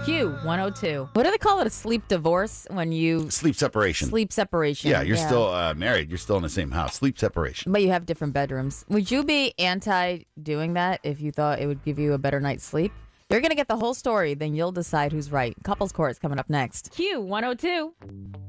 Q102. What do they call it? A sleep divorce when you Sleep separation. sleep separation. Yeah, you're still married. You're still in the same house. Sleep separation. But you have different bedrooms. Would you be anti doing that if you thought it would give you a better night's sleep? You're going to get the whole story, then you'll decide who's right. Couples Court is coming up next. Q102.